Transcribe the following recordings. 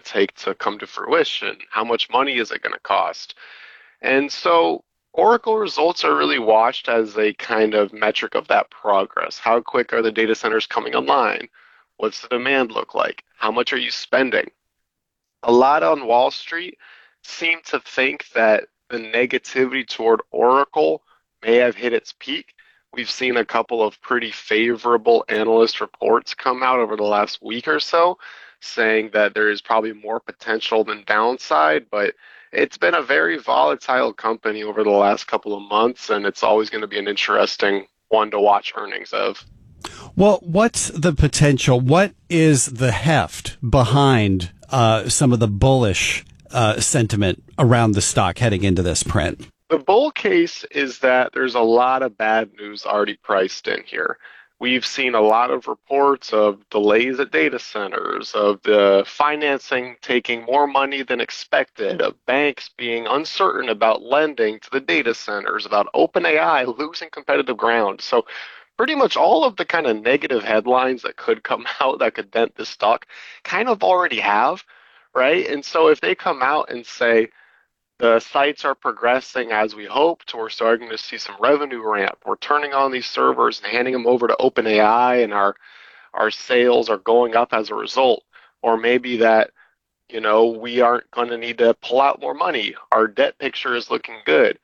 take to come to fruition? How much money is it going to cost? And so Oracle results are really watched as a kind of metric of that progress. How quick are the data centers coming online? What's the demand look like? How much are you spending? A lot on Wall Street seem to think that the negativity toward Oracle may have hit its peak. We've seen a couple of pretty favorable analyst reports come out over the last week or so saying that there is probably more potential than downside, but it's been a very volatile company over the last couple of months, and it's always going to be an interesting one to watch earnings of. Well, what's the potential? What is the heft behind some of the bullish sentiment around the stock heading into this print? The bull case is that there's a lot of bad news already priced in here. We've seen a lot of reports of delays at data centers, of the financing taking more money than expected, of banks being uncertain about lending to the data centers, about OpenAI losing competitive ground. So pretty much all of the kind of negative headlines that could come out that could dent this stock kind of already have, right? And so if they come out and say, the sites are progressing as we hoped. We're starting to see some revenue ramp. We're turning on these servers and handing them over to OpenAI, and our sales are going up as a result. Or maybe that, we aren't going to need to pull out more money. Our debt picture is looking good.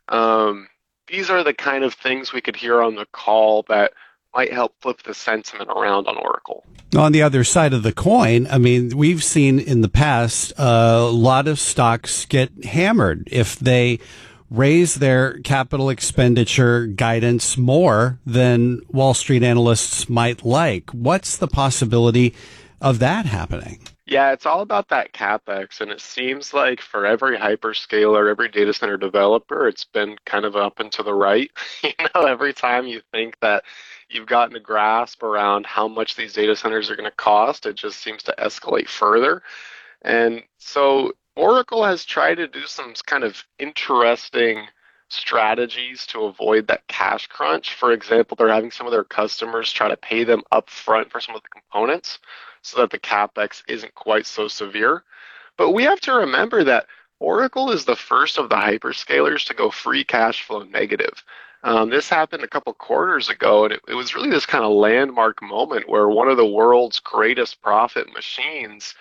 These are the kind of things we could hear on the call that might help flip the sentiment around on Oracle. On the other side of the coin, I mean, we've seen in the past a lot of stocks get hammered if they raise their capital expenditure guidance more than Wall Street analysts might like. What's the possibility of that happening? Yeah, it's all about that CapEx, and it seems like for every hyperscaler, every data center developer, it's been kind of up and to the right. Every time you think that you've gotten a grasp around how much these data centers are going to cost, it just seems to escalate further. And so Oracle has tried to do some kind of interesting strategies to avoid that cash crunch. For example, they're having some of their customers try to pay them up front for some of the components so that the CapEx isn't quite so severe. But we have to remember that Oracle is the first of the hyperscalers to go free cash flow negative. This happened a couple quarters ago, and it was really this kind of landmark moment where one of the world's greatest profit machines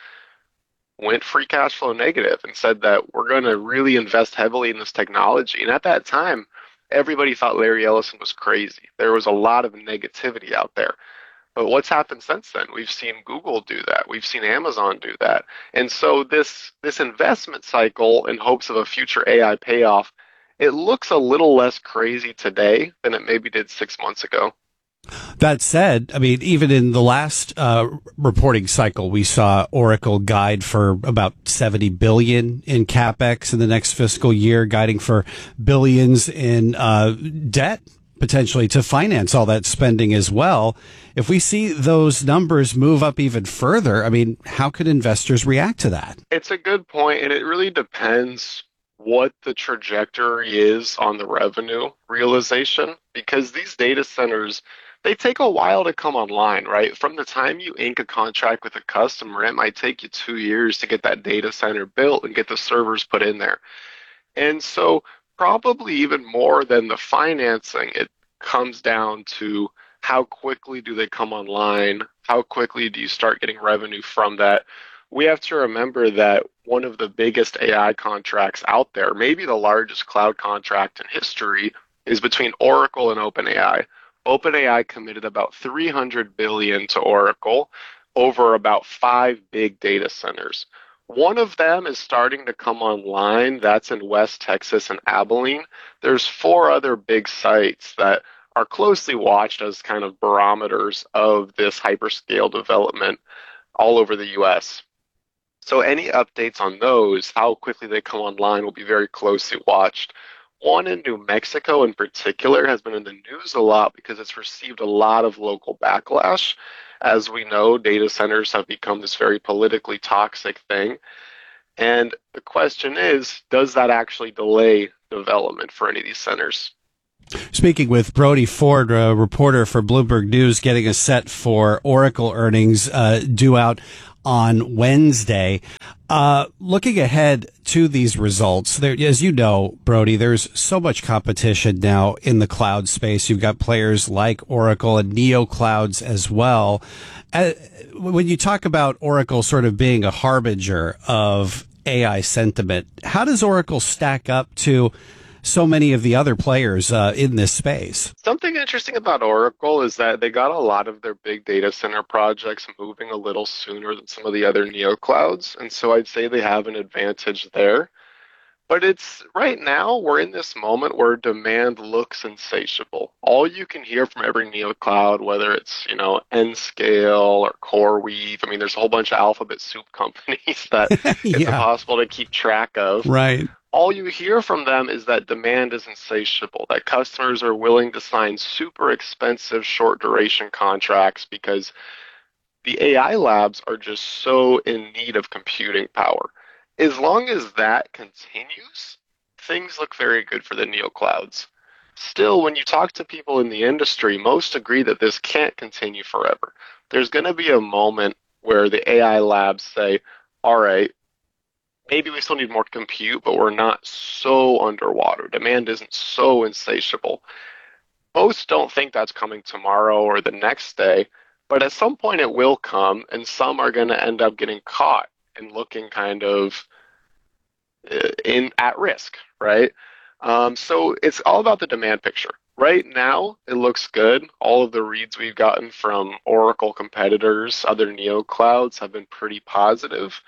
went free cash flow negative and said that we're going to really invest heavily in this technology. And at that time, everybody thought Larry Ellison was crazy. There was a lot of negativity out there. But what's happened since then? We've seen Google do that. We've seen Amazon do that. And so this investment cycle in hopes of a future AI payoff, it looks a little less crazy today than it maybe did 6 months ago. That said, I mean, even in the last reporting cycle, we saw Oracle guide for about $70 billion in CapEx in the next fiscal year, guiding for billions in debt, potentially to finance all that spending as well. If we see those numbers move up even further, I mean, how could investors react to that? It's a good point, and it really depends what the trajectory is on the revenue realization, because these data centers, they take a while to come online, right? From the time you ink a contract with a customer, it might take you 2 years to get that data center built and get the servers put in there. And so probably even more than the financing, it comes down to how quickly do they come online? How quickly do you start getting revenue from that? We have to remember that one of the biggest AI contracts out there, maybe the largest cloud contract in history, is between Oracle and OpenAI. OpenAI committed about $300 billion to Oracle over about 5 big data centers. One of them is starting to come online. That's in West Texas and Abilene. There's 4 other big sites that are closely watched as kind of barometers of this hyperscale development all over the US. So any updates on those, how quickly they come online, will be very closely watched. One in New Mexico in particular has been in the news a lot because it's received a lot of local backlash. As we know, data centers have become this very politically toxic thing. And the question is, does that actually delay development for any of these centers? Speaking with Brody Ford, a reporter for Bloomberg News, getting us set for Oracle earnings due out on Wednesday. Looking ahead to these results, there, as you know, Brody, there's so much competition now in the cloud space. You've got players like Oracle and Neo Clouds as well. When you talk about Oracle sort of being a harbinger of AI sentiment, how does Oracle stack up to so many of the other players in this space? Something interesting about Oracle is that they got a lot of their big data center projects moving a little sooner than some of the other neoclouds, and so I'd say they have an advantage there. But it's right now, we're in this moment where demand looks insatiable. All you can hear from every neocloud, whether it's, Nscale or CoreWeave, I mean, there's a whole bunch of alphabet soup companies that it's Yeah, impossible to keep track of. right. All you hear from them is that demand is insatiable, that customers are willing to sign super expensive short duration contracts because the AI labs are just so in need of computing power. As long as that continues, things look very good for the neoclouds. Still, when you talk to people in the industry, most agree that this can't continue forever. There's going to be a moment where the AI labs say, all right, maybe we still need more compute, but we're not so underwater. Demand isn't so insatiable. Most don't think that's coming tomorrow or the next day, but at some point it will come, and some are going to end up getting caught and looking kind of in at risk, right? So it's all about the demand picture. Right now, it looks good. All of the reads we've gotten from Oracle competitors, other neo clouds, have been pretty positive,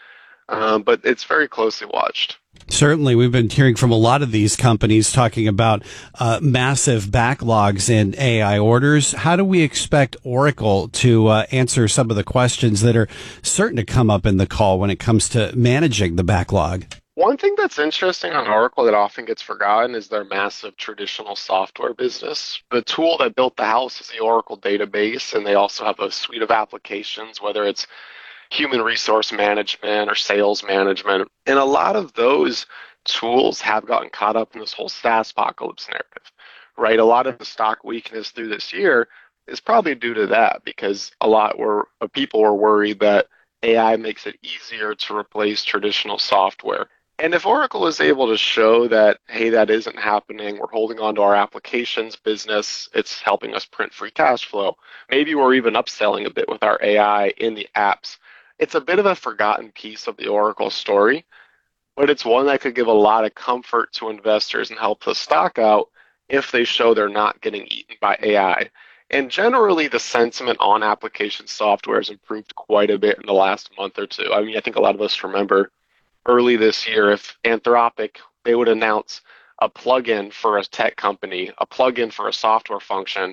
but it's very closely watched. Certainly, we've been hearing from a lot of these companies talking about massive backlogs in AI orders. How do we expect Oracle to answer some of the questions that are certain to come up in the call when it comes to managing the backlog? One thing that's interesting on Oracle that often gets forgotten is their massive traditional software business. The tool that built the house is the Oracle database, and they also have a suite of applications, whether it's human resource management or sales management. And a lot of those tools have gotten caught up in this whole SaaS apocalypse narrative, right? A lot of the stock weakness through this year is probably due to that because a lot of people were worried that AI makes it easier to replace traditional software. And if Oracle is able to show that, hey, that isn't happening, we're holding on to our applications business, it's helping us print free cash flow. Maybe we're even upselling a bit with our AI in the apps. It's a bit of a forgotten piece of the Oracle story, but it's one that could give a lot of comfort to investors and help the stock out if they show they're not getting eaten by AI. And generally, the sentiment on application software has improved quite a bit in the last month or two. I mean, I think a lot of us remember early this year if Anthropic, they would announce a plugin for a tech company, a plugin for a software function,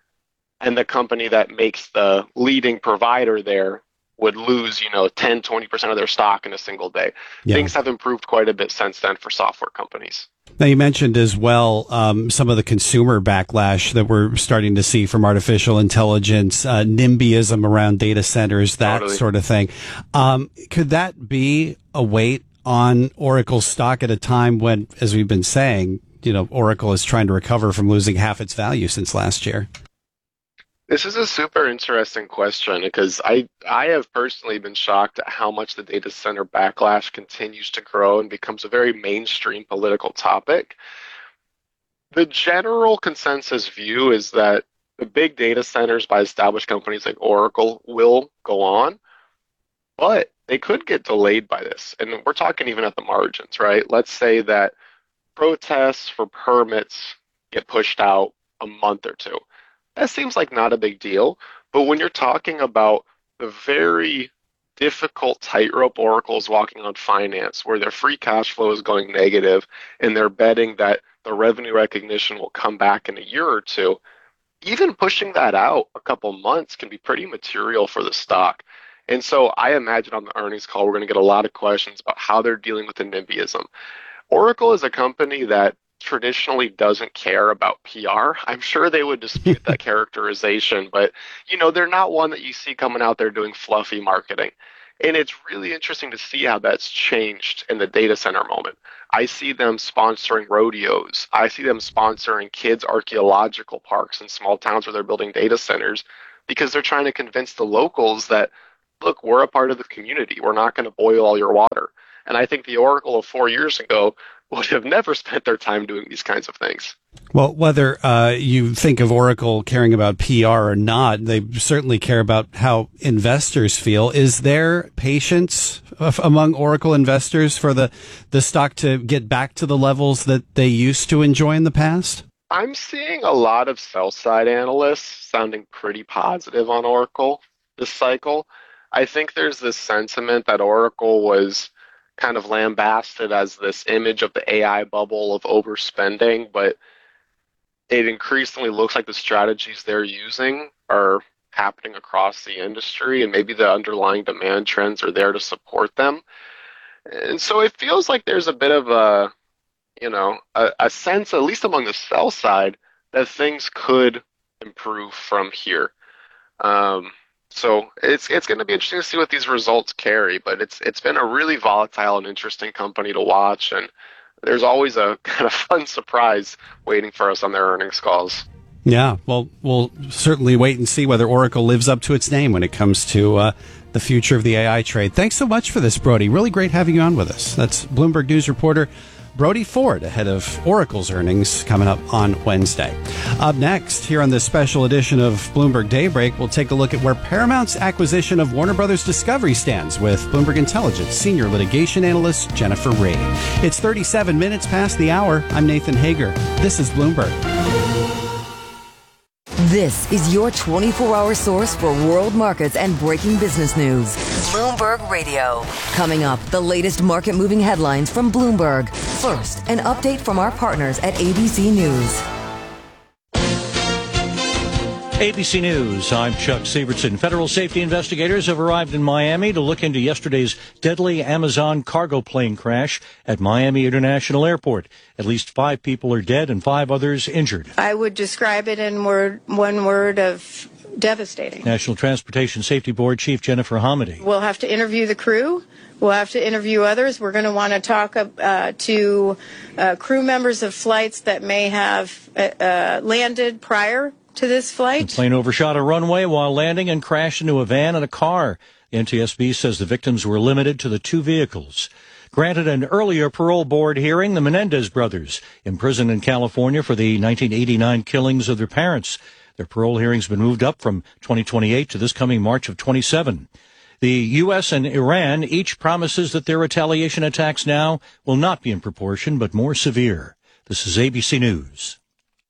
and the company that makes the leading provider there would lose, 10, 20% of their stock in a single day. Yeah. Things have improved quite a bit since then for software companies. Now, you mentioned as well some of the consumer backlash that we're starting to see from artificial intelligence, NIMBYism around data centers, that Totally. sort of thing. Could that be a weight on Oracle stock at a time when, as we've been saying, Oracle is trying to recover from losing half its value since last year? This is a super interesting question because I have personally been shocked at how much the data center backlash continues to grow and becomes a very mainstream political topic. The general consensus view is that the big data centers by established companies like Oracle will go on, but they could get delayed by this. And we're talking even at the margins, right? Let's say that protests for permits get pushed out a month or two. That seems like not a big deal, but when you're talking about the very difficult tightrope Oracle is walking on finance, where their free cash flow is going negative and they're betting that the revenue recognition will come back in a year or two, even pushing that out a couple months can be pretty material for the stock. And so I imagine on the earnings call, we're going to get a lot of questions about how they're dealing with the NIMBYism. Oracle is a company that traditionally doesn't care about PR. I'm sure they would dispute that characterization, but they're not one that you see coming out there doing fluffy marketing. And it's really interesting to see how that's changed in the data center moment. I see them sponsoring rodeos. I see them sponsoring kids' archaeological parks in small towns where they're building data centers because they're trying to convince the locals that look, we're a part of the community. We're not going to boil all your water. And I think the Oracle of 4 years ago would have never spent their time doing these kinds of things. Well, whether you think of Oracle caring about PR or not, they certainly care about how investors feel. Is there patience among Oracle investors for the stock to get back to the levels that they used to enjoy in the past? I'm seeing a lot of sell-side analysts sounding pretty positive on Oracle this cycle. I think there's this sentiment that Oracle was kind of lambasted as this image of the AI bubble of overspending, but it increasingly looks like the strategies they're using are happening across the industry, and maybe the underlying demand trends are there to support them. And so it feels like there's a bit of a sense, at least among the sell side, that things could improve from here. So it's going to be interesting to see what these results carry, but it's been a really volatile and interesting company to watch, and there's always a kind of fun surprise waiting for us on their earnings calls. Yeah, well, we'll certainly wait and see whether Oracle lives up to its name when it comes to the future of the AI trade. Thanks so much for this, Brody. Really great having you on with us. That's Bloomberg News reporter Brody Ford ahead of Oracle's earnings coming up on Wednesday. Up next, here on this special edition of Bloomberg Daybreak, we'll take a look at where Paramount's acquisition of Warner Brothers Discovery stands with Bloomberg Intelligence senior litigation analyst Jennifer Ray. It's 37 minutes past the hour. I'm Nathan Hager. This is Bloomberg. This is your 24-hour source for world markets and breaking business news. Bloomberg Radio. Coming up, the latest market-moving headlines from Bloomberg. First, an update from our partners at ABC News. ABC News, I'm Chuck Sievertson. Federal safety investigators have arrived in Miami to look into yesterday's deadly Amazon cargo plane crash at Miami International Airport. At least 5 people are dead and 5 others injured. I would describe it in one word of devastating. National Transportation Safety Board Chief Jennifer Hamady. We'll have to interview the crew. We'll have to interview others. We're going to want to talk to crew members of flights that may have landed prior to this flight. The plane overshot a runway while landing and crashed into a van and a car. The NTSB says the victims were limited to the 2 vehicles. Granted an earlier parole board hearing, the Menendez brothers, imprisoned in California for the 1989 killings of their parents. Their parole hearing's been moved up from 2028 to this coming March of 27. The U.S. and Iran each promises that their retaliation attacks now will not be in proportion, but more severe. This is ABC News.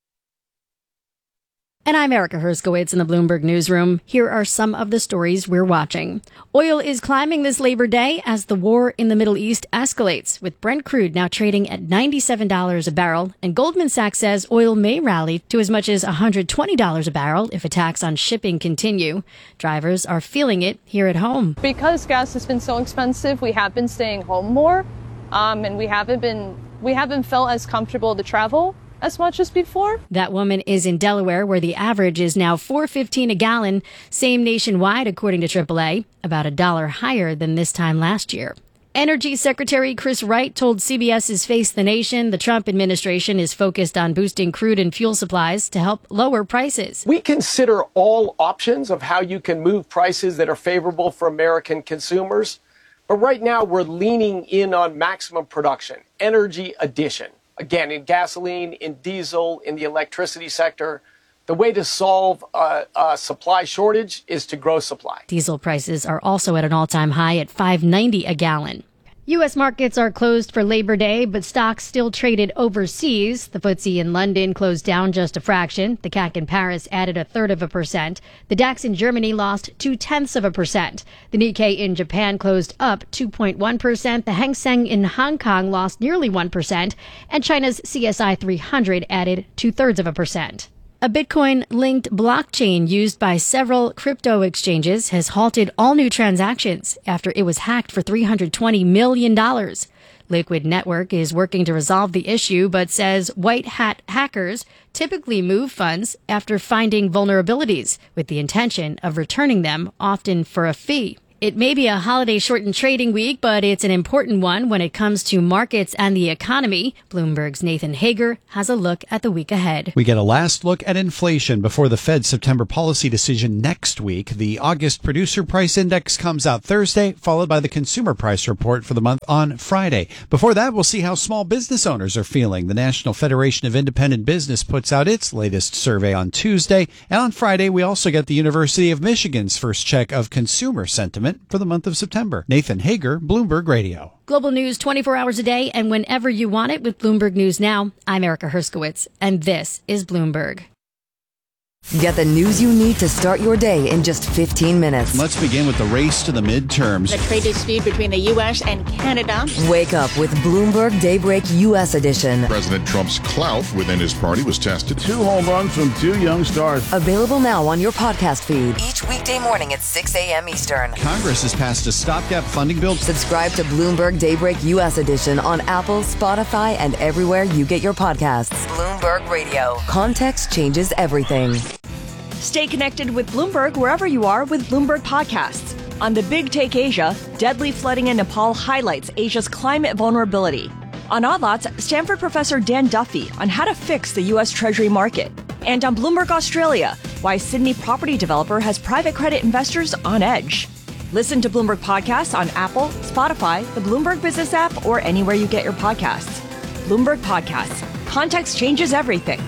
And I'm Erica Herskowitz in the Bloomberg Newsroom. Here are some of the stories we're watching. Oil is climbing this Labor Day as the war in the Middle East escalates, with Brent crude now trading at $97 a barrel. And Goldman Sachs says oil may rally to as much as $120 a barrel if attacks on shipping continue. Drivers are feeling it here at home. Because gas has been so expensive, we have been staying home more, and we haven't felt as comfortable to travel as much as before. That woman is in Delaware, where the average is now $4.15 a gallon. Same nationwide, according to AAA, about $1 higher than this time last year. Energy Secretary Chris Wright told CBS's Face the Nation the Trump administration is focused on boosting crude and fuel supplies to help lower prices. We consider all options of how you can move prices that are favorable for American consumers. But right now, we're leaning in on maximum production, energy addition. Again, in gasoline, in diesel, in the electricity sector, the way to solve a supply shortage is to grow supply. Diesel prices are also at an all-time high at $5.90 a gallon. U.S. markets are closed for Labor Day, but stocks still traded overseas. The FTSE in London closed down just a fraction. The CAC in Paris added 0.33%. The DAX in Germany lost 0.2%. The Nikkei in Japan closed up 2.1%. The Hang Seng in Hong Kong lost nearly 1%. And China's CSI 300 added 0.2%. A Bitcoin-linked blockchain used by several crypto exchanges has halted all new transactions after it was hacked for $320 million. Liquid Network is working to resolve the issue, but says white hat hackers typically move funds after finding vulnerabilities with the intention of returning them, often for a fee. It may be a holiday-shortened trading week, but it's an important one when it comes to markets and the economy. Bloomberg's Nathan Hager has a look at the week ahead. We get a last look at inflation before the Fed's September policy decision next week. The August Producer Price Index comes out Thursday, followed by the Consumer Price Report for the month on Friday. Before that, we'll see how small business owners are feeling. The National Federation of Independent Business puts out its latest survey on Tuesday. And on Friday, we also get the University of Michigan's first check of consumer sentiment for the month of September. Nathan Hager, Bloomberg Radio. Global news 24 hours a day and whenever you want it with Bloomberg News Now. I'm Erica Herskowitz, and this is Bloomberg. Get the news you need to start your day in just 15 minutes. Let's begin with the race to the midterms. The trade dispute between the U.S. and Canada. Wake up with Bloomberg Daybreak U.S. edition. President Trump's clout within his party was tested. 2 home runs from 2 young stars. Available now on your podcast feed. Each weekday morning at 6 a.m. Eastern. Congress has passed a stopgap funding bill. Subscribe to Bloomberg Daybreak U.S. edition on Apple, Spotify, and everywhere you get your podcasts. Bloomberg Radio. Context changes everything. Stay connected with Bloomberg wherever you are with Bloomberg Podcasts. On The Big Take Asia, deadly flooding in Nepal highlights Asia's climate vulnerability. On Odd Lots, Stanford professor Dan Duffy on how to fix the U.S. Treasury market. And on Bloomberg Australia, why Sydney property developer has private credit investors on edge. Listen to Bloomberg Podcasts on Apple, Spotify, the Bloomberg Business app, or anywhere you get your podcasts. Bloomberg Podcasts. Context changes everything.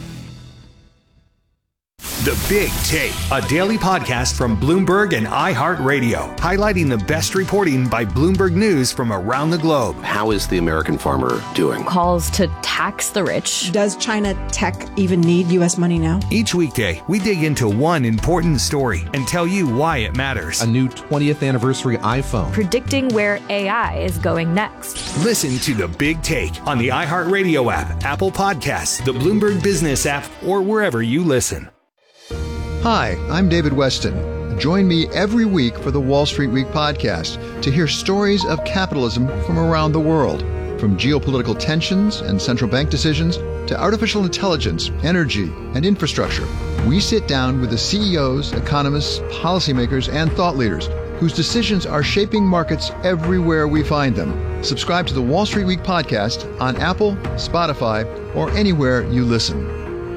The Big Take, a daily podcast from Bloomberg and iHeartRadio, highlighting the best reporting by Bloomberg News from around the globe. How is the American farmer doing? Calls to tax the rich. Does China tech even need U.S. money now? Each weekday, we dig into one important story and tell you why it matters. A new 20th anniversary iPhone. Predicting where AI is going next. Listen to The Big Take on the iHeartRadio app, Apple Podcasts, the Bloomberg Business app, or wherever you listen. Hi, I'm David Weston. Join me every week for the Wall Street Week podcast to hear stories of capitalism from around the world. From geopolitical tensions and central bank decisions to artificial intelligence, energy, and infrastructure, we sit down with the CEOs, economists, policymakers, and thought leaders whose decisions are shaping markets everywhere we find them. Subscribe to the Wall Street Week podcast on Apple, Spotify, or anywhere you listen.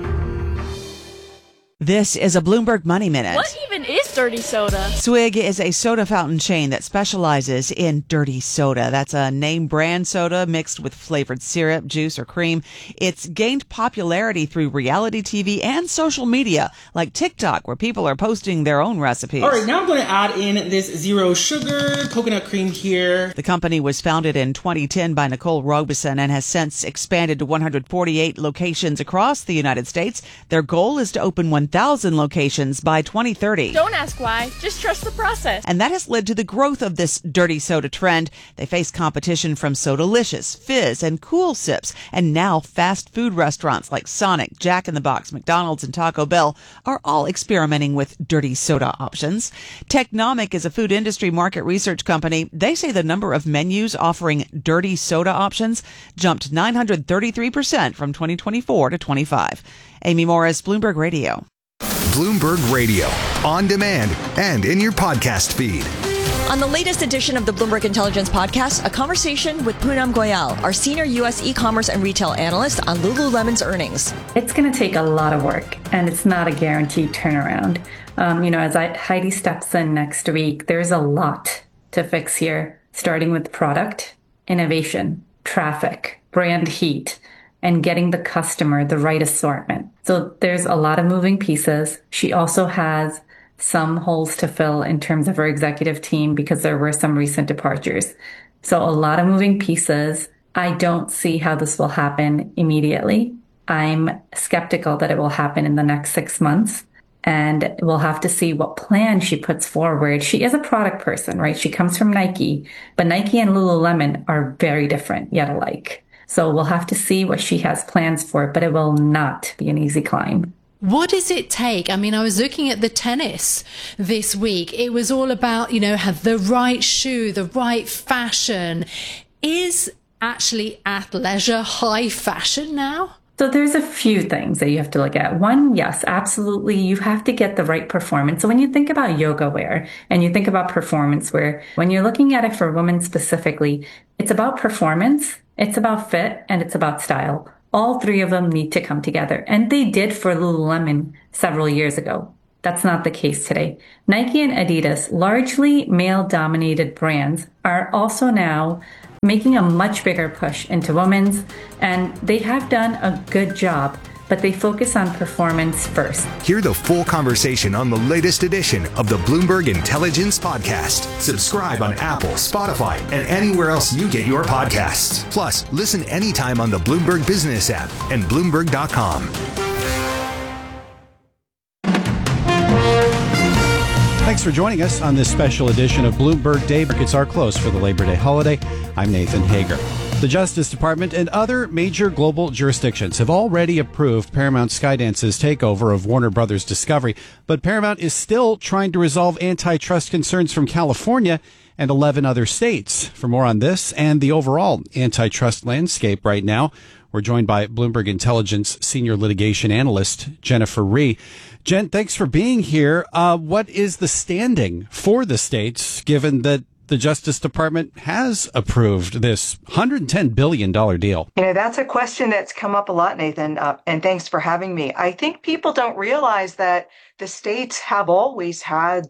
This is a Bloomberg Money Minute. What even is dirty soda? Swig is a soda fountain chain that specializes in dirty soda. That's a name brand soda mixed with flavored syrup, juice, or cream. It's gained popularity through reality TV and social media like TikTok, where people are posting their own recipes. All right, now I'm going to add in this zero sugar coconut cream here. The company was founded in 2010 by Nicole Robeson and has since expanded to 148 locations across the United States. Their goal is to open 1,000 locations by 2030. Don't ask why, just trust the process. And that has led to the growth of this dirty soda trend. They face competition from Sodalicious, Fizz, and Cool Sips. And now fast food restaurants like Sonic, Jack in the Box, McDonald's, and Taco Bell are all experimenting with dirty soda options. Technomic is a food industry market research company. They say the number of menus offering dirty soda options jumped 933% from 2024 to 25. Amy Morris, Bloomberg Radio. Bloomberg Radio, on demand and in your podcast feed. On the latest edition of the Bloomberg Intelligence Podcast, a conversation with Poonam Goyal, our senior U.S. e-commerce and retail analyst on Lululemon's earnings. It's going to take a lot of work, and it's not a guaranteed turnaround. As Heidi steps in next week, there's a lot to fix here, starting with product, innovation, traffic, brand heat, and getting the customer the right assortment. So there's a lot of moving pieces. She also has some holes to fill in terms of her executive team because there were some recent departures. So a lot of moving pieces. I don't see how this will happen immediately. I'm skeptical that it will happen in the next 6 months. And we'll have to see what plan she puts forward. She is a product person, right? She comes from Nike, but Nike and Lululemon are very different, yet alike. So we'll have to see what she has plans for, but it will not be an easy climb. What does it take? I mean, I was looking at the tennis this week. It was all about, have the right shoe, the right fashion. Is actually athleisure high fashion now? So there's a few things that you have to look at. One, yes, absolutely, you have to get the right performance. So when you think about yoga wear and you think about performance wear, when you're looking at it for women specifically, it's about performance, it's about fit, and it's about style. All three of them need to come together. And they did for Lululemon several years ago. That's not the case today. Nike and Adidas, largely male-dominated brands, are also now making a much bigger push into women's, and they have done a good job, but they focus on performance first. Hear the full conversation on the latest edition of the Bloomberg Intelligence Podcast. Subscribe on Apple, Spotify, and anywhere else you get your podcasts. Plus, listen anytime on the Bloomberg Business app and Bloomberg.com. Thanks for joining us on this special edition of Bloomberg Day. Markets are closed for the Labor Day holiday. I'm Nathan Hager. The Justice Department and other major global jurisdictions have already approved Paramount Skydance's takeover of Warner Brothers Discovery, but Paramount is still trying to resolve antitrust concerns from California and 11 other states. For more on this and the overall antitrust landscape right now, we're joined by Bloomberg Intelligence senior litigation analyst Jennifer Rie. Jen, thanks for being here. What is the standing for the states, given that the Justice Department has approved this $110 billion deal? You know, that's a question that's come up a lot, Nathan, and thanks for having me. I think people don't realize that the states have always had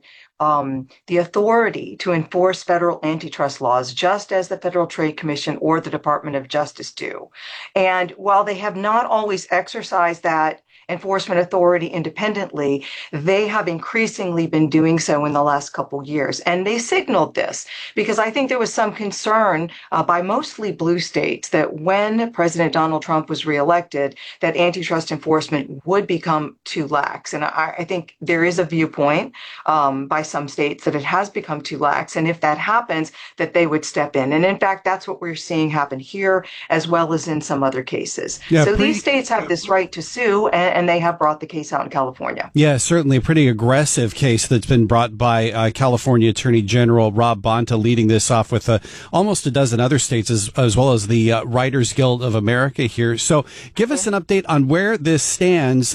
the authority to enforce federal antitrust laws, just as the Federal Trade Commission or the Department of Justice do. And while they have not always exercised that enforcement authority independently, they have increasingly been doing so in the last couple years. And they signaled this because I think there was some concern by mostly blue states that when President Donald Trump was reelected, that antitrust enforcement would become too lax. And I think there is a viewpoint by some states that it has become too lax. And if that happens, that they would step in. And in fact, that's what we're seeing happen here, as well as in some other cases. Yeah, so these states have this right to sue, and they have brought the case out in California. Yeah, certainly a pretty aggressive case that's been brought by California Attorney General Rob Bonta, leading this off with almost a dozen other states, as well as the Writers Guild of America here. So give us an update on where this stands.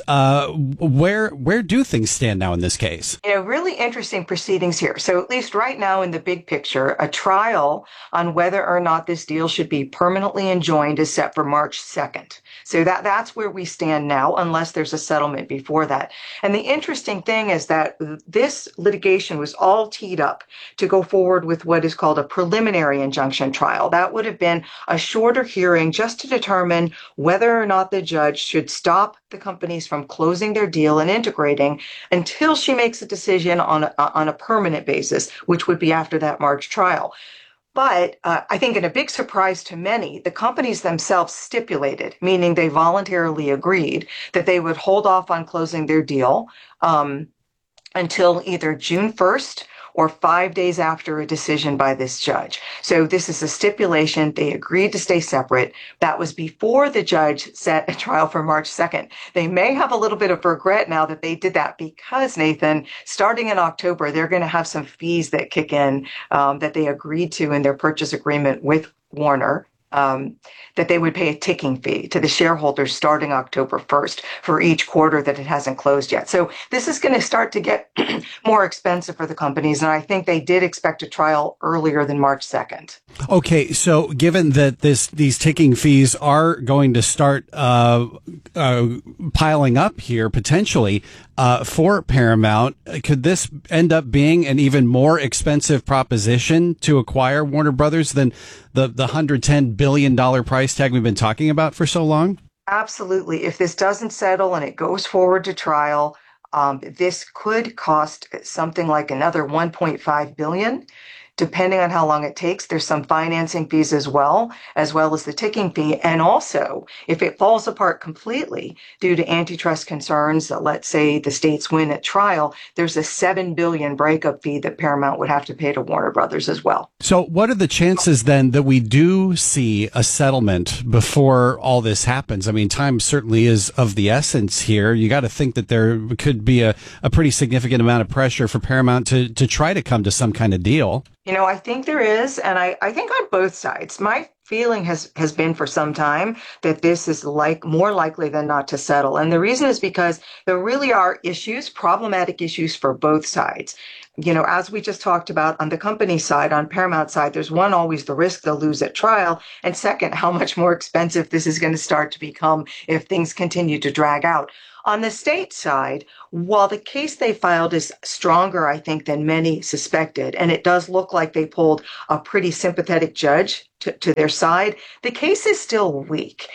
Where do things stand now in this case? You know, really interesting proceedings here. So at least right now in the big picture, a trial on whether or not this deal should be permanently enjoined is set for March 2nd. So that's where we stand now, unless there's a settlement before that. And the interesting thing is that this litigation was all teed up to go forward with what is called a preliminary injunction trial. That would have been a shorter hearing just to determine whether or not the judge should stop the companies from closing their deal and integrating until she makes a decision on a permanent basis, which would be after that March trial. But I think in a big surprise to many, the companies themselves stipulated, meaning they voluntarily agreed, that they would hold off on closing their deal until either June 1st or 5 days after a decision by this judge. So this is a stipulation. They agreed to stay separate. That was before the judge set a trial for March 2nd. They may have a little bit of regret now that they did that because, Nathan, starting in October, they're going to have some fees that kick in that they agreed to in their purchase agreement with Warner. That they would pay a ticking fee to the shareholders starting October 1st for each quarter that it hasn't closed yet. So this is going to start to get more expensive for the companies, and I think they did expect a trial earlier than March 2nd. Okay, so given that these ticking fees are going to start piling up here potentially for Paramount, could this end up being an even more expensive proposition to acquire Warner Brothers than the $110 billion price tag we've been talking about for so long? Absolutely. If this doesn't settle and it goes forward to trial, this could cost something like another $1.5 billion. Depending on how long it takes, there's some financing fees as well as the ticking fee. And also, if it falls apart completely due to antitrust concerns, let's say the states win at trial, there's a $7 billion breakup fee that Paramount would have to pay to Warner Brothers as well. So what are the chances then that we do see a settlement before all this happens? I mean, time certainly is of the essence here. You got to think that there could be a pretty significant amount of pressure for Paramount to try to come to some kind of deal. You know, I think there is, and I think on both sides. My feeling has been for some time that this is more likely than not to settle. And the reason is because there really are problematic issues for both sides. As we just talked about on the company side, on Paramount side, there's one, always the risk they'll lose at trial. And second, how much more expensive this is going to start to become if things continue to drag out. On the state side, while the case they filed is stronger, I think, than many suspected, and it does look like they pulled a pretty sympathetic judge to their side, the case is still weak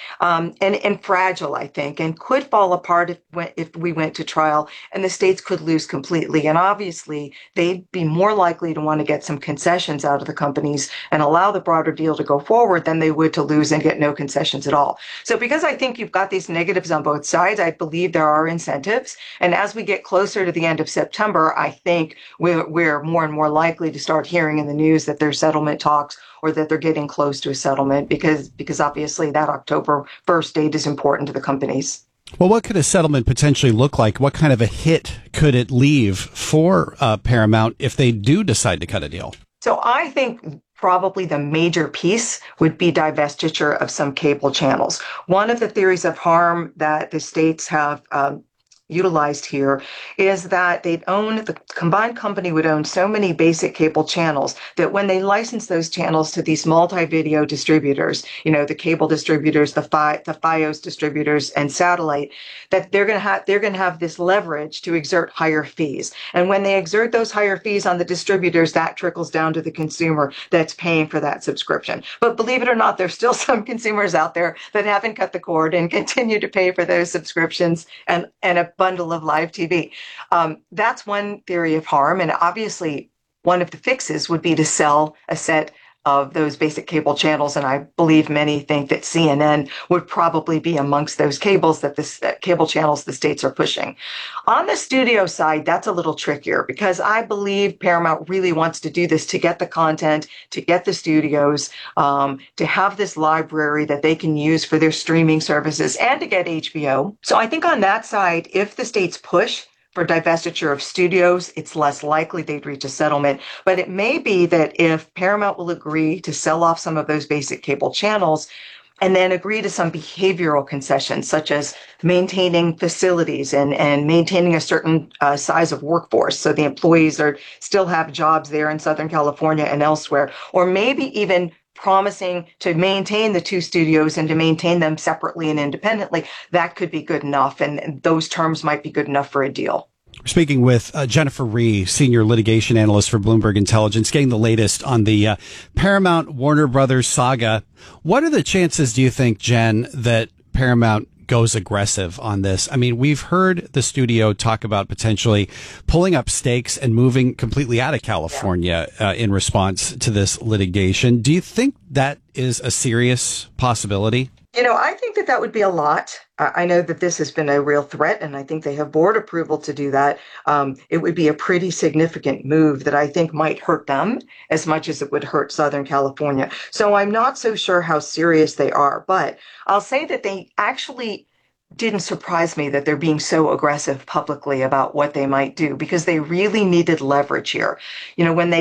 and fragile, I think, and could fall apart if we went to trial, and the states could lose completely. And obviously, they'd be more likely to want to get some concessions out of the companies and allow the broader deal to go forward than they would to lose and get no concessions at all. So because I think you've got these negatives on both sides, I believe there are incentives. And as we get closer to the end of September, I think we're more and more likely to start hearing in the news that there's settlement talks or that they're getting close to a settlement because obviously that October 1st date is important to the companies. Well, what could a settlement potentially look like? What kind of a hit could it leave for Paramount if they do decide to cut a deal? So I think probably the major piece would be divestiture of some cable channels. One of the theories of harm that the states have utilized here is that the combined company would own so many basic cable channels that when they license those channels to these multi-video distributors, the cable distributors, the Fios distributors and satellite, that they're going to have this leverage to exert higher fees. And when they exert those higher fees on the distributors, that trickles down to the consumer that's paying for that subscription. But believe it or not, there's still some consumers out there that haven't cut the cord and continue to pay for those subscriptions and a bundle of live TV. That's one theory of harm. And obviously, one of the fixes would be to sell a set of those basic cable channels. And I believe many think that CNN would probably be amongst those cables that cable channels the states are pushing. On the studio side, that's a little trickier because I believe Paramount really wants to do this to get the content, to get the studios, to have this library that they can use for their streaming services and to get HBO. So I think on that side, if the states push for divestiture of studios, it's less likely they'd reach a settlement. But it may be that if Paramount will agree to sell off some of those basic cable channels and then agree to some behavioral concessions, such as maintaining facilities and maintaining a certain size of workforce, so the employees still have jobs there in Southern California and elsewhere, or maybe even promising to maintain the two studios and to maintain them separately and independently, that could be good enough. And those terms might be good enough for a deal. We're speaking with Jennifer Rhee, senior litigation analyst for Bloomberg Intelligence, getting the latest on the Paramount Warner Brothers saga. What are the chances, do you think, Jen, that Paramount goes aggressive on this? I mean, we've heard the studio talk about potentially pulling up stakes and moving completely out of California in response to this litigation. Do you think that is a serious possibility? I think that would be a lot. I know that this has been a real threat, and I think they have board approval to do that. It would be a pretty significant move that I think might hurt them as much as it would hurt Southern California. So I'm not so sure how serious they are, but I'll say that they actually didn't surprise me that they're being so aggressive publicly about what they might do, because they really needed leverage here. When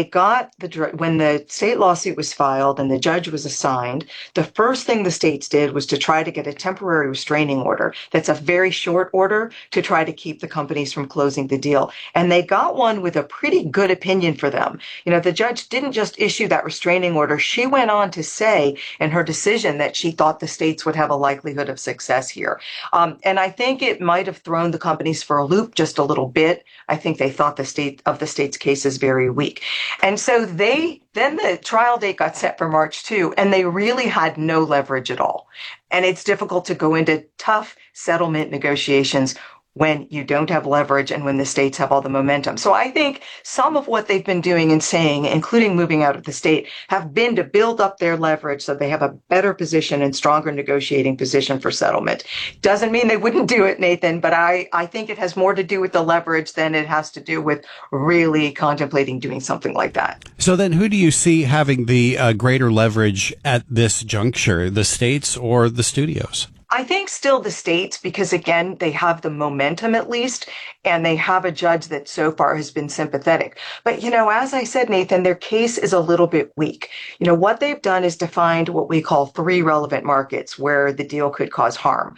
the state lawsuit was filed and the judge was assigned, the first thing the states did was to try to get a temporary restraining order. That's a very short order to try to keep the companies from closing the deal. And they got one with a pretty good opinion for them. The judge didn't just issue that restraining order. She went on to say in her decision that she thought the states would have a likelihood of success here. And I think it might have thrown the companies for a loop just a little bit. I think they thought the state's case is very weak. And so then the trial date got set for March 2, and they really had no leverage at all. And it's difficult to go into tough settlement negotiations when you don't have leverage and when the states have all the momentum. So I think some of what they've been doing and saying, including moving out of the state, have been to build up their leverage so they have a better position and stronger negotiating position for settlement. Doesn't mean they wouldn't do it, Nathan, but I think it has more to do with the leverage than it has to do with really contemplating doing something like that. So then who do you see having the greater leverage at this juncture, the states or the studios? I think still the states, because again, they have the momentum at least. And they have a judge that so far has been sympathetic. But, as I said, Nathan, their case is a little bit weak. What they've done is defined what we call 3 relevant markets where the deal could cause harm.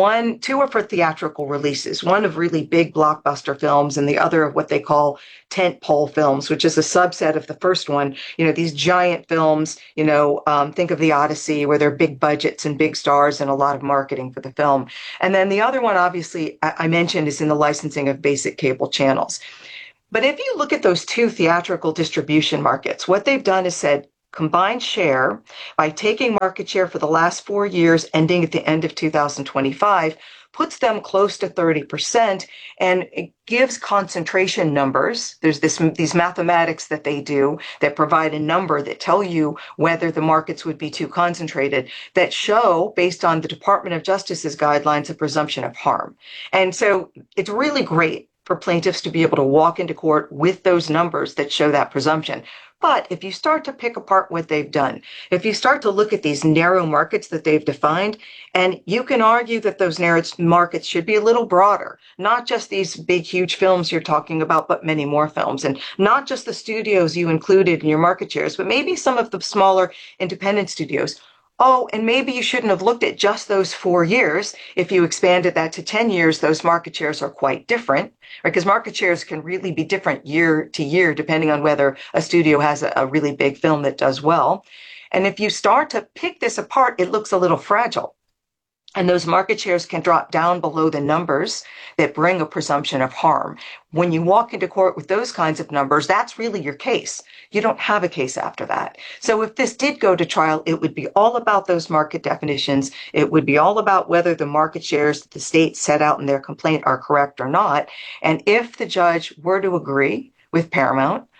2 are for theatrical releases, one of really big blockbuster films and the other of what they call tentpole films, which is a subset of the first one. These giant films, think of The Odyssey, where there are big budgets and big stars and a lot of marketing for the film. And then the other one, obviously, I mentioned, is in the licensing of basic cable channels. But if you look at those 2 theatrical distribution markets, what they've done is said, combined share by taking market share for the last 4 years, ending at the end of 2025, puts them close to 30%, and it gives concentration numbers. There's these mathematics that they do that provide a number that tell you whether the markets would be too concentrated, that show, based on the Department of Justice's guidelines, a presumption of harm. And so it's really great for plaintiffs to be able to walk into court with those numbers that show that presumption. But if you start to pick apart what they've done, if you start to look at these narrow markets that they've defined, and you can argue that those narrow markets should be a little broader, not just these big, huge films you're talking about, but many more films, and not just the studios you included in your market shares, but maybe some of the smaller independent studios. Oh, and maybe you shouldn't have looked at just those 4 years. If you expanded that to 10 years, those market shares are quite different, right? Because market shares can really be different year to year, depending on whether a studio has a really big film that does well. And if you start to pick this apart, it looks a little fragile. And those market shares can drop down below the numbers that bring a presumption of harm. When you walk into court with those kinds of numbers, that's really your case. You don't have a case after that. So if this did go to trial, it would be all about those market definitions. It would be all about whether the market shares that the state set out in their complaint are correct or not. And if the judge were to agree with Paramount,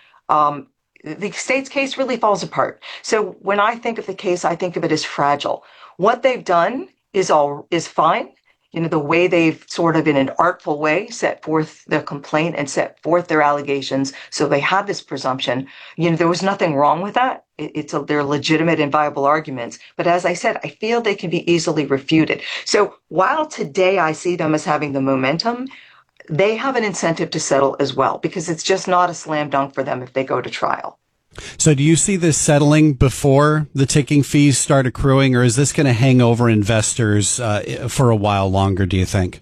the state's case really falls apart. So when I think of the case, I think of it as fragile. What they've done is fine. The way they've sort of in an artful way set forth their complaint and set forth their allegations. So they have this presumption. There was nothing wrong with that. They're legitimate and viable arguments. But as I said, I feel they can be easily refuted. So while today I see them as having the momentum, they have an incentive to settle as well, because it's just not a slam dunk for them if they go to trial. So do you see this settling before the ticking fees start accruing, or is this going to hang over investors for a while longer, do you think?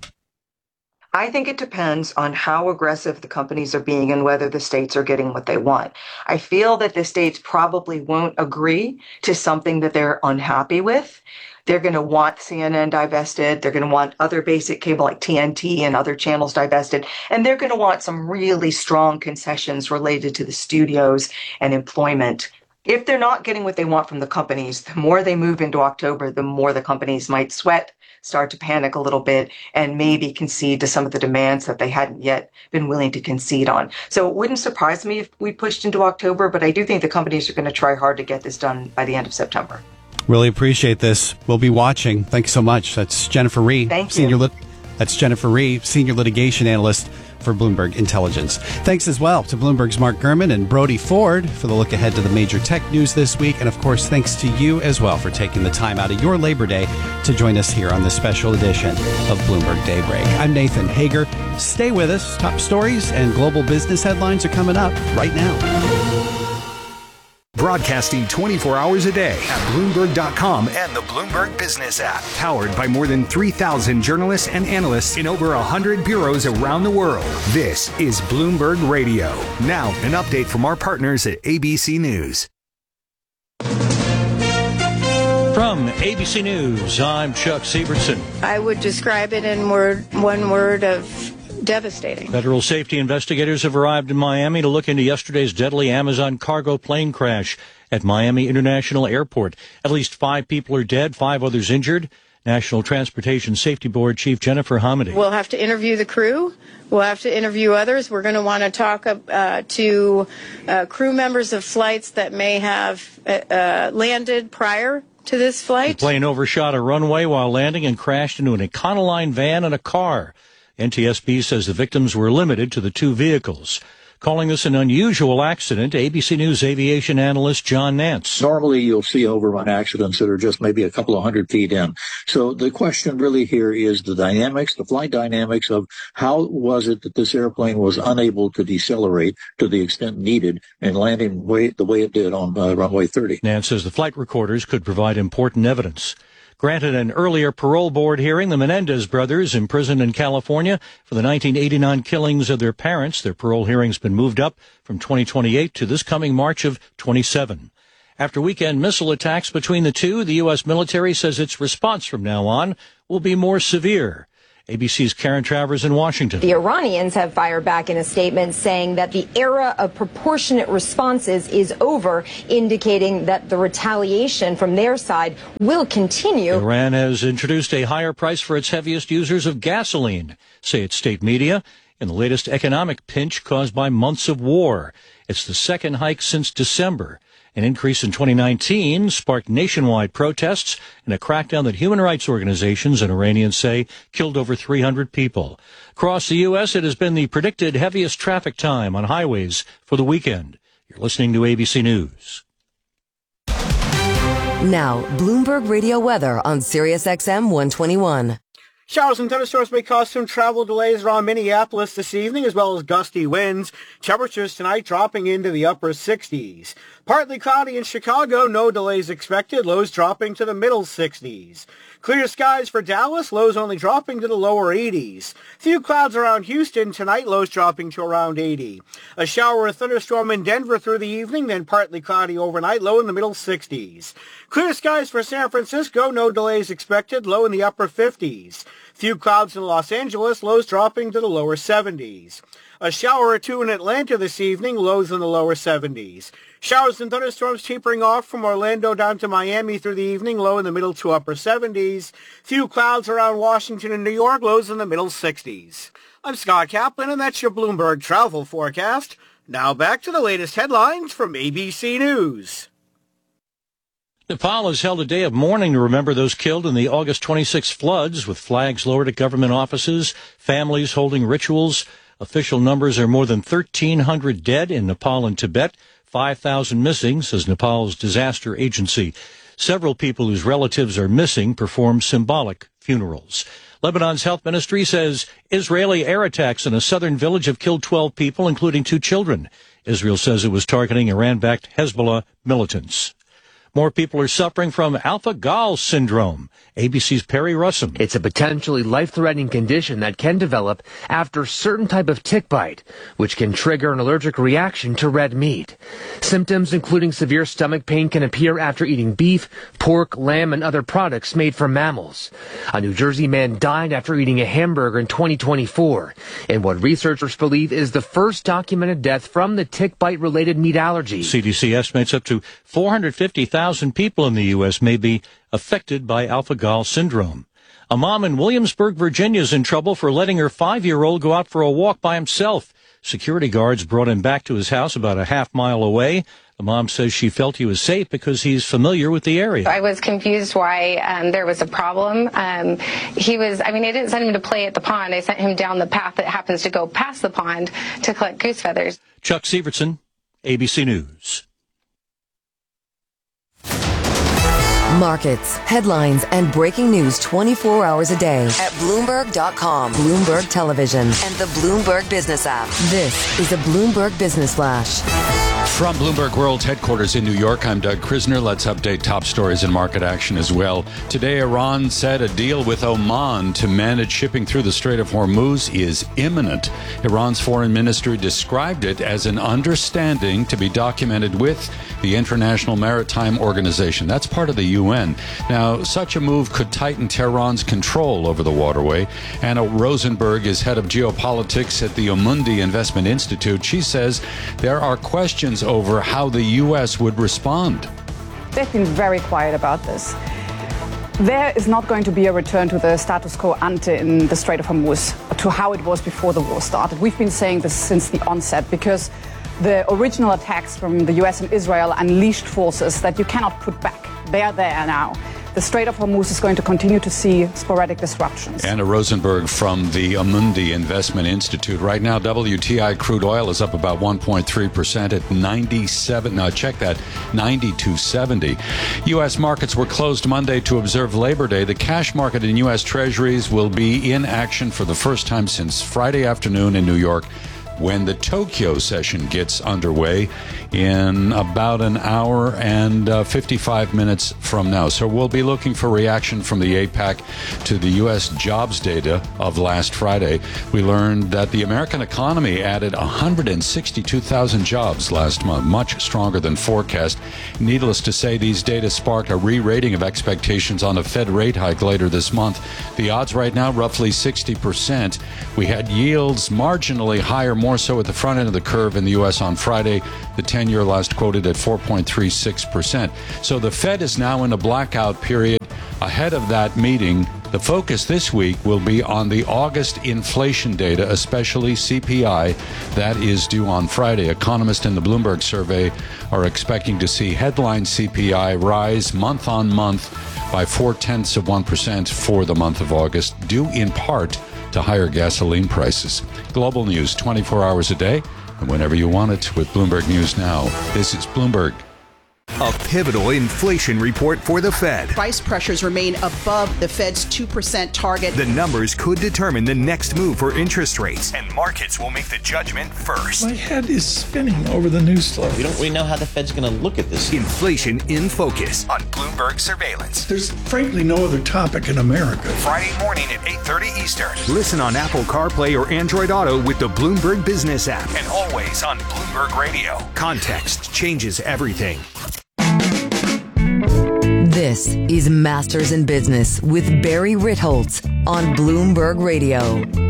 I think it depends on how aggressive the companies are being and whether the states are getting what they want. I feel that the states probably won't agree to something that they're unhappy with. They're going to want CNN divested. They're going to want other basic cable like TNT and other channels divested. And they're going to want some really strong concessions related to the studios and employment. If they're not getting what they want from the companies, the more they move into October, the more the companies might sweat, start to panic a little bit, and maybe concede to some of the demands that they hadn't yet been willing to concede on. So it wouldn't surprise me if we pushed into October, but I do think the companies are going to try hard to get this done by the end of September. Really appreciate this. We'll be watching. Thanks so much. That's Jennifer Rhee. Thank you. That's Jennifer Rhee, Senior Litigation Analyst for Bloomberg Intelligence. Thanks as well to Bloomberg's Mark Gurman and Brody Ford for the look ahead to the major tech news this week. And of course, thanks to you as well for taking the time out of your Labor Day to join us here on this special edition of Bloomberg Daybreak. I'm Nathan Hager. Stay with us. Top stories and global business headlines are coming up right now. Broadcasting 24 hours a day at Bloomberg.com and the Bloomberg Business app. Powered by more than 3,000 journalists and analysts in over 100 bureaus around the world. This is Bloomberg Radio. Now, an update from our partners at ABC News. From ABC News, I'm Chuck Sievertson. I would describe it in one word of devastating. Federal safety investigators have arrived in Miami to look into yesterday's deadly Amazon cargo plane crash at Miami International Airport. At least 5 people are dead, 5 others injured. National Transportation Safety Board Chief Jennifer Hamady. We'll have to interview the crew. We'll have to interview others. We're going to want to talk to crew members of flights that may have landed prior to this flight. The plane overshot a runway while landing and crashed into an Econoline van and a car. NTSB says the victims were limited to the 2 vehicles. calling this an unusual accident. ABC News aviation analyst John Nance. Normally, you'll see overrun accidents that are just maybe a couple of 100 feet in. So the question really here is the dynamics, the flight dynamics of how was it that this airplane was unable to decelerate to the extent needed and landing the way it did on runway 30. Nance says the flight recorders could provide important evidence. Granted an earlier parole board hearing, the Menendez brothers, imprisoned in California for the 1989 killings of their parents, their parole hearing's been moved up from 2028 to this coming March of 27. After weekend missile attacks between the two, the U.S. military says its response from now on will be more severe. ABC's Karen Travers in Washington. The Iranians have fired back in a statement saying that the era of proportionate responses is over, indicating that the retaliation from their side will continue. Iran has introduced a higher price for its heaviest users of gasoline, say its state media, in the latest economic pinch caused by months of war. It's the second hike since December. An increase in 2019 sparked nationwide protests and a crackdown that human rights organizations and Iranians say killed over 300 people. Across the U.S., it has been the predicted heaviest traffic time on highways for the weekend. You're listening to ABC News. Now, Bloomberg Radio weather on SiriusXM 121. Showers and thunderstorms may cause some travel delays around Minneapolis this evening, as well as gusty winds. Temperatures tonight dropping into the upper 60s. Partly cloudy in Chicago, no delays expected, lows dropping to the middle 60s. Clear skies for Dallas, lows only dropping to the lower 80s. Few clouds around Houston tonight, lows dropping to around 80. A shower or thunderstorm in Denver through the evening, then partly cloudy overnight, low in the middle 60s. Clear skies for San Francisco, no delays expected, low in the upper 50s. Few clouds in Los Angeles, lows dropping to the lower 70s. A shower or two in Atlanta this evening, lows in the lower 70s. Showers and thunderstorms tapering off from Orlando down to Miami through the evening, low in the middle to upper 70s. Few clouds around Washington and New York, lows in the middle 60s. I'm Scott Kaplan, and that's your Bloomberg travel forecast. Now back to the latest headlines from ABC News. Nepal has held a day of mourning to remember those killed in the August 26 floods, with flags lowered at government offices, families holding rituals. Official numbers are more than 1,300 dead in Nepal and Tibet, 5,000 missing, says Nepal's disaster agency. Several people whose relatives are missing perform symbolic funerals. Lebanon's health ministry says Israeli air attacks in a southern village have killed 12 people, including 2 children. Israel says it was targeting Iran-backed Hezbollah militants. More people are suffering from alpha-Gal syndrome. ABC's Perry Russum. It's a potentially life-threatening condition that can develop after a certain type of tick bite, which can trigger an allergic reaction to red meat. Symptoms including severe stomach pain can appear after eating beef, pork, lamb, and other products made from mammals. A New Jersey man died after eating a hamburger in 2024, in what researchers believe is the first documented death from the tick bite-related meat allergy. CDC estimates up to 450,000 people in the U.S. may be affected by alpha-Gal syndrome. A mom in Williamsburg, Virginia is in trouble for letting her 5-year-old go out for a walk by himself. Security guards brought him back to his house about a half-mile away. The mom says she felt he was safe because he's familiar with the area. I was confused why there was a problem. I didn't send him to play at the pond. I sent him down the path that happens to go past the pond to collect goose feathers. Chuck Sievertson, ABC News. Markets, headlines, and breaking news 24 hours a day at Bloomberg.com, Bloomberg Television, and the Bloomberg Business app. This is a Bloomberg Business Flash. From Bloomberg World Headquarters in New York, I'm Doug Krisner. Let's update top stories and market action as well. Today, Iran said a deal with Oman to manage shipping through the Strait of Hormuz is imminent. Iran's foreign ministry described it as an understanding to be documented with the International Maritime Organization. That's part of the UN. Now, such a move could tighten Tehran's control over the waterway. Anna Rosenberg is head of geopolitics at the Omundi Investment Institute. She says there are questions over how the U.S. would respond. They've been very quiet about this. There is not going to be a return to the status quo ante in the Strait of Hormuz, to how it was before the war started. We've been saying this since the onset because the original attacks from the U.S. and Israel unleashed forces that you cannot put back. They are there now. the Strait of Hormuz is going to continue to see sporadic disruptions. Anna Rosenberg from the Amundi Investment Institute. Right now, WTI crude oil is up about 1.3% at 97. Now, check that, 92.70. U.S. markets were closed Monday to observe Labor Day. The cash market in U.S. Treasuries will be in action for the first time since Friday afternoon in New York, when the Tokyo session gets underway in about an hour and 55 minutes from now. So we'll be looking for reaction from the APAC to the U.S. jobs data of last Friday. We learned that the American economy added 162,000 jobs last month, much stronger than forecast. Needless to say, these data sparked a re-rating of expectations on a Fed rate hike later this month. The odds right now, roughly 60%. We had yields marginally higher, more so at the front end of the curve in the U.S. on Friday. The 10-year last quoted at 4.36%. So the Fed is now in a blackout period. Ahead of that meeting, the focus this week will be on the August inflation data, especially CPI. That is due on Friday. Economists in the Bloomberg survey are expecting to see headline CPI rise month on month by 0.4% for the month of August, due in part to higher gasoline prices. Global news 24 hours a day and whenever you want it with Bloomberg News Now. This is Bloomberg. A pivotal inflation report for the Fed. Price pressures remain above the Fed's 2% target. The numbers could determine the next move for interest rates, and markets will make the judgment first. My head is spinning over the news story. We don't really know how the Fed's going to look at this. Inflation in Focus on Bloomberg Surveillance. There's frankly no other topic in America. Friday morning at 8:30 Eastern. Listen on Apple CarPlay or Android Auto with the Bloomberg Business app, and always on Bloomberg Radio. Context changes everything. This is Masters in Business with Barry Ritholtz on Bloomberg Radio.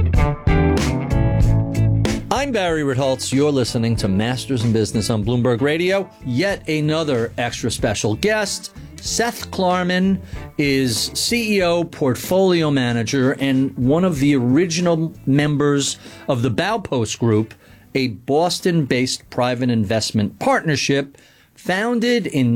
I'm Barry Ritholtz. You're listening to Masters in Business on Bloomberg Radio. Yet another extra special guest. Seth Klarman is CEO, portfolio manager, and one of the original members of the Baupost Group, a Boston-based private investment partnership founded in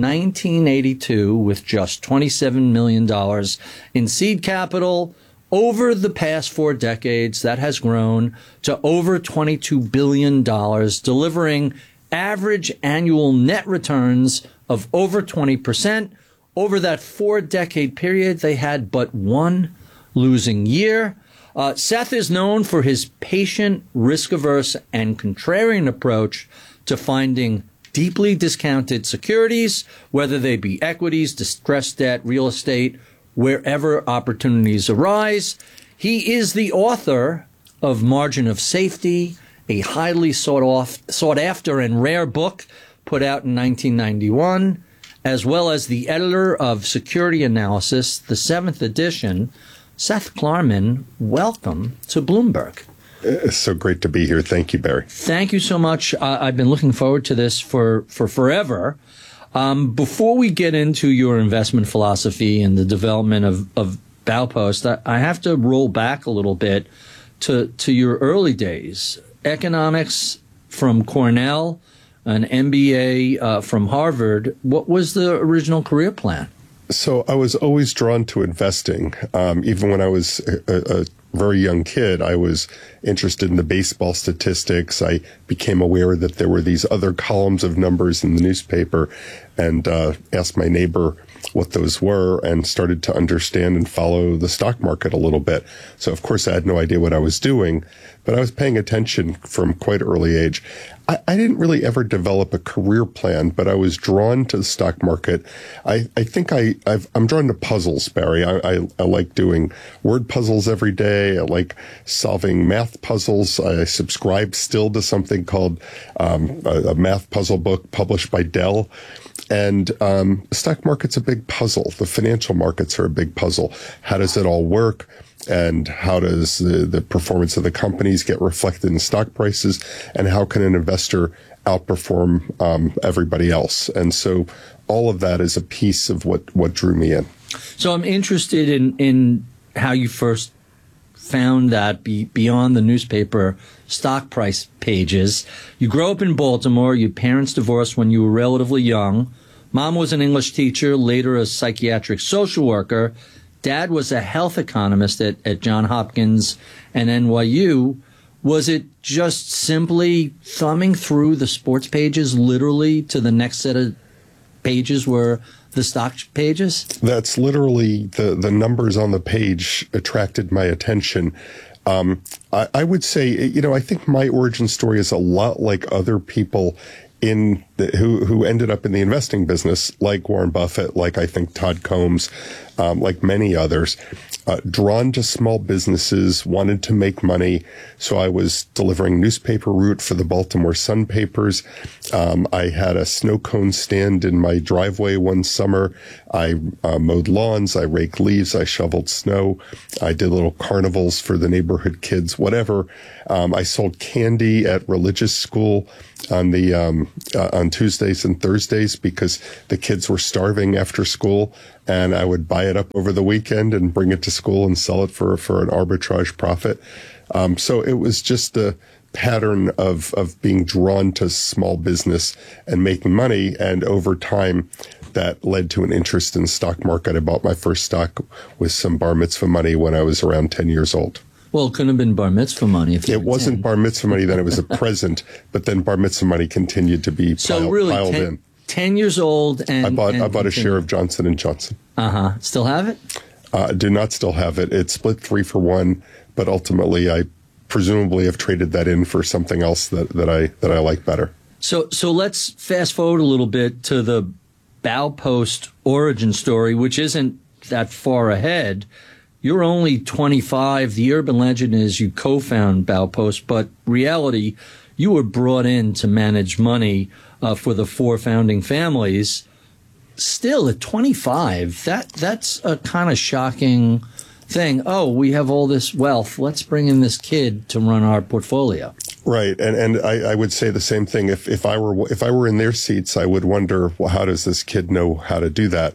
1982 with just $27 million in seed capital. Over the past 4 decades, that has grown to over $22 billion, delivering average annual net returns of over 20%. Over that 4-decade period, they had but one losing year. Seth is known for his patient, risk-averse, and contrarian approach to finding deeply discounted securities, whether they be equities, distressed debt, real estate, wherever opportunities arise. He is the author of Margin of Safety, a highly sought after and rare book put out in 1991, as well as the editor of Security Analysis, the 7th edition. Seth Klarman, welcome to Bloomberg. It's so great to be here. Thank you, Barry. Thank you so much. I've been looking forward to this for forever. Before we get into your investment philosophy and the development of Baupost, I have to roll back a little bit to your early days. Economics from Cornell, an MBA from Harvard. What was the original career plan? So I was always drawn to investing. Even when I was a very young kid, I was interested in the baseball statistics. I became aware that there were these other columns of numbers in the newspaper, and asked my neighbor what those were and started to understand and follow the stock market a little bit. So, of course, I had no idea what I was doing, but I was paying attention from quite early age. I didn't really ever develop a career plan, but I was drawn to the stock market. I think I'm drawn to puzzles, Barry. I like doing word puzzles every day. I like solving math puzzles. I subscribe still to something called a math puzzle book published by Dell. And the stock market's a big puzzle. The financial markets are a big puzzle. How does it all work? And how does the performance of the companies get reflected in stock prices? And how can an investor outperform everybody else? And so all of that is a piece of what drew me in. So I'm interested in how you first found that beyond the newspaper stock price pages. You grew up in Baltimore. Your parents divorced when you were relatively young. Mom was an English teacher, later a psychiatric social worker. Dad was a health economist at Johns Hopkins and NYU. Was it just simply thumbing through the sports pages literally to the next set of pages were the stock pages? That's literally the numbers on the page attracted my attention. I would say, I think my origin story is a lot like other people who ended up in the investing business, like Warren Buffett, like I think Todd Combs, like many others, drawn to small businesses, wanted to make money. So I was delivering newspaper route for the Baltimore Sun papers. I had a snow cone stand in my driveway one summer. I mowed lawns. I raked leaves. I shoveled snow. I did little carnivals for the neighborhood kids, whatever. I sold candy at religious school on Tuesdays and Thursdays because the kids were starving after school, and I would buy it up over the weekend and bring it to school and sell it for an arbitrage profit. So it was just a pattern of being drawn to small business and making money, and over time that led to an interest in the stock market. I bought my first stock with some bar mitzvah money when I was around 10 years old. Well, it couldn't have been bar mitzvah money. If it wasn't 10. Bar mitzvah money, then it was a present, but then bar mitzvah money continued to be piled in. 10 years old, and I bought a share of Johnson & Johnson. Still have it? Do not still have it. It split 3-for-1, but ultimately I presumably have traded that in for something else that I like better. So let's fast forward a little bit to the Baupost origin story, which isn't that far ahead. You're only 25. The urban legend is you co-found Baupost, but reality, you were brought in to manage money for the 4 founding families. Still, at 25, that's a kind of shocking thing. Oh, we have all this wealth. Let's bring in this kid to run our portfolio. Right, and I would say the same thing. If I were in their seats, I would wonder, well, how does this kid know how to do that?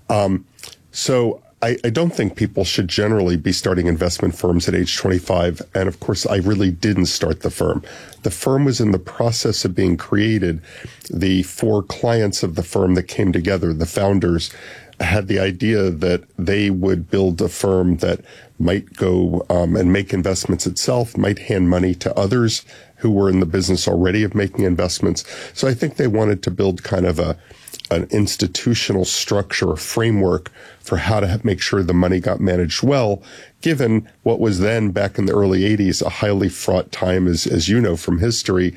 So I don't think people should generally be starting investment firms at age 25. And of course, I really didn't start the firm. The firm was in the process of being created. The 4 clients of the firm that came together, the founders, had the idea that they would build a firm that might go and make investments itself, might hand money to others who were in the business already of making investments. So I think they wanted to build kind of an institutional structure, a framework for how to make sure the money got managed well, given what was then, back in the early 80s, a highly fraught time, as you know from history,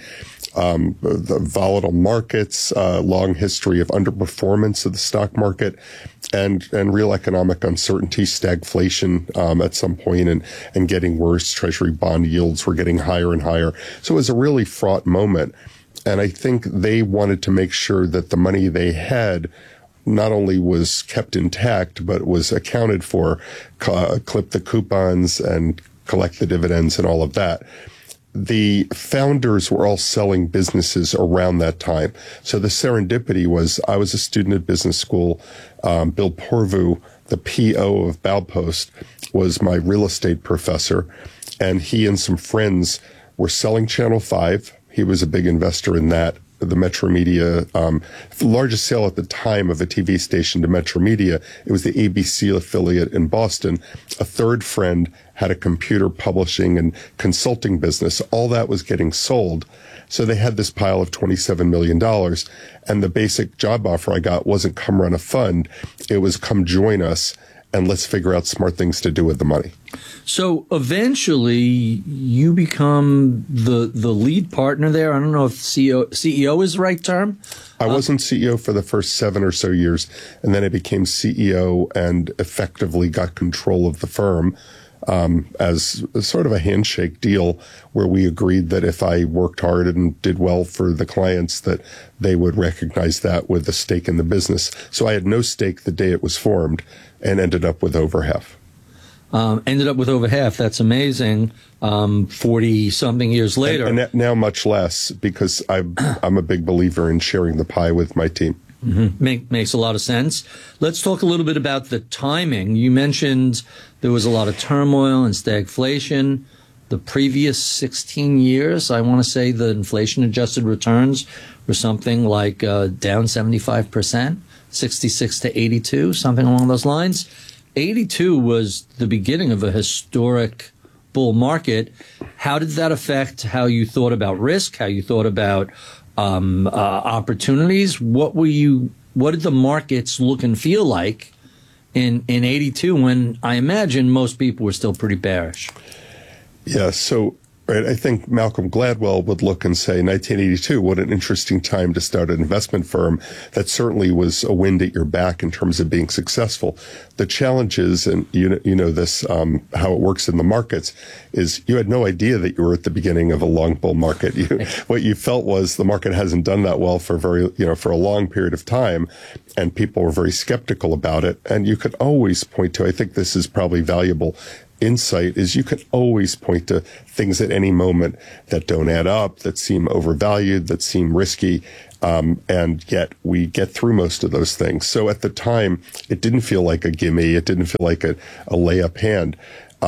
the volatile markets, long history of underperformance of the stock market, and real economic uncertainty, stagflation at some point, and getting worse. Treasury bond yields were getting higher and higher. So it was a really fraught moment. And I think they wanted to make sure that the money they had not only was kept intact, but was accounted for, clip the coupons and collect the dividends and all of that. The founders were all selling businesses around that time. So the serendipity was, I was a student at business school. Bill Porvu, the PO of Baupost, was my real estate professor, and he and some friends were selling Channel 5. He was a big investor in that. The Metro Media, largest sale at the time of a TV station to Metro Media. It was the ABC affiliate in Boston. A third friend had a computer publishing and consulting business. All that was getting sold. So they had this pile of $27 million. And the basic job offer I got wasn't come run a fund. It was come join us and let's figure out smart things to do with the money. So eventually you become the lead partner there. I don't know if CEO is the right term. I wasn't CEO for the first 7 or so years, and then I became CEO and effectively got control of the firm as sort of a handshake deal where we agreed that if I worked hard and did well for the clients, that they would recognize that with a stake in the business. So I had no stake the day it was formed and ended up with over half. That's amazing. 40-something years later. And now much less, because I'm a big believer in sharing the pie with my team. Mm-hmm. Makes a lot of sense. Let's talk a little bit about the timing. You mentioned there was a lot of turmoil and stagflation. The previous 16 years, I want to say the inflation-adjusted returns were something like down 75%. 66 to 82, something along those lines. 82 was the beginning of a historic bull market. How did that affect how you thought about risk, how you thought about opportunities? What did the markets look and feel like in 82 when I imagine most people were still pretty bearish? Yeah, so right, I think Malcolm Gladwell would look and say, 1982, what an interesting time to start an investment firm. That certainly was a wind at your back in terms of being successful. The challenge is, and you know this, how it works in the markets, is you had no idea that you were at the beginning of a long bull market. What you felt was the market hasn't done that well for for a long period of time, and people were very skeptical about it. And you could always point to, I think this is probably valuable insight, is you can always point to things at any moment that don't add up, that seem overvalued, that seem risky, and yet we get through most of those things. So at the time, it didn't feel like a gimme. It didn't feel like a layup hand.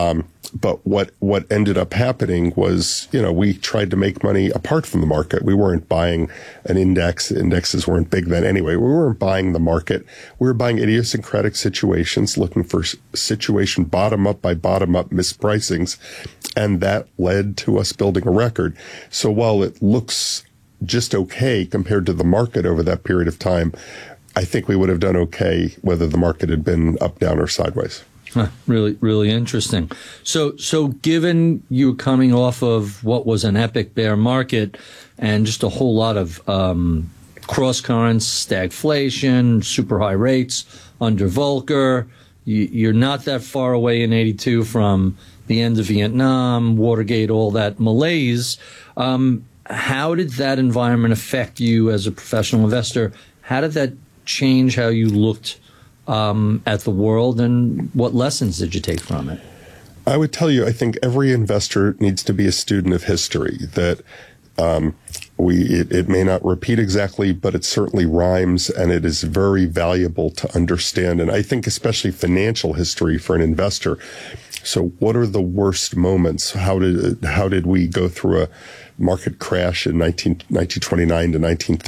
But what ended up happening was, we tried to make money apart from the market. We weren't buying an index. Indexes weren't big then anyway. We weren't buying the market. We were buying idiosyncratic situations, looking for situation bottom up by bottom up mispricings. And that led to us building a record. So while it looks just okay compared to the market over that period of time, I think we would have done okay whether the market had been up, down, or sideways. Really, really interesting. So given you coming off of what was an epic bear market and just a whole lot of cross currents, stagflation, super high rates under Volcker, you're not that far away in 82 from the end of Vietnam, Watergate, all that malaise. How did that environment affect you as a professional investor? How did that change how you looked at the world, and what lessons did you take from it? I would tell you, I think every investor needs to be a student of history, that it may not repeat exactly, but it certainly rhymes, and it is very valuable to understand. And I think especially financial history for an investor. So what are the worst moments? How did we go through a market crash in 1929 to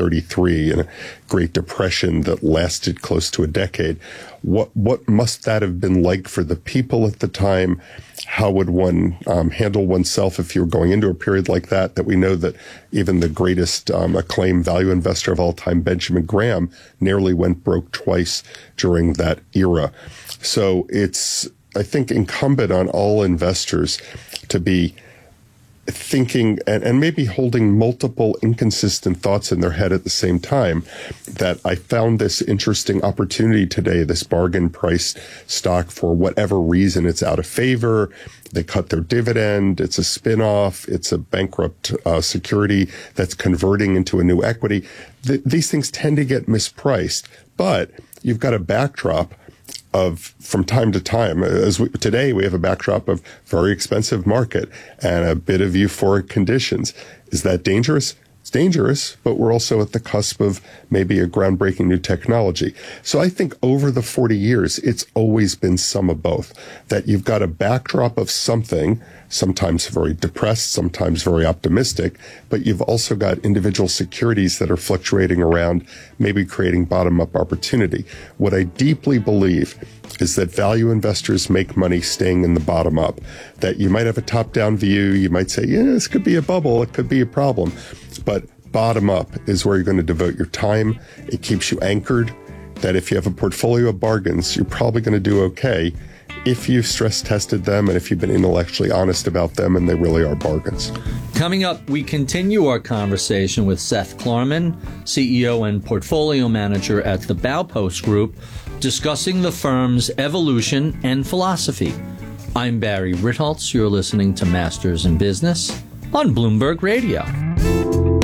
1933 and a Great Depression that lasted close to a decade? What must that have been like for the people at the time? How would one handle oneself if you were going into a period like that? That we know that even the greatest acclaimed value investor of all time, Benjamin Graham, nearly went broke twice during that era. So it's, I think, incumbent on all investors to be thinking and maybe holding multiple inconsistent thoughts in their head at the same time. That I found this interesting opportunity today, this bargain price stock, for whatever reason it's out of favor. They cut their dividend. It's a spinoff. It's a bankrupt security that's converting into a new equity. These things tend to get mispriced, but you've got a backdrop of, from time to time, today we have a backdrop of very expensive market and a bit of euphoric conditions. Is that dangerous? It's dangerous, but we're also at the cusp of maybe a groundbreaking new technology. So I think over the 40 years, it's always been some of both. That you've got a backdrop of something, sometimes very depressed, sometimes very optimistic, but you've also got individual securities that are fluctuating around, maybe creating bottom-up opportunity. What I deeply believe is that value investors make money staying in the bottom up. That you might have a top-down view, you might say, yeah, this could be a bubble, it could be a problem, but bottom up is where you're going to devote your time. It keeps you anchored. That if you have a portfolio of bargains, you're probably going to do okay if you've stress tested them and if you've been intellectually honest about them and they really are bargains. Coming up, we continue our conversation with Seth Klarman, CEO and portfolio manager at the Baupost Group, discussing the firm's evolution and philosophy. I'm Barry Ritholtz. You're listening to Masters in Business on Bloomberg Radio.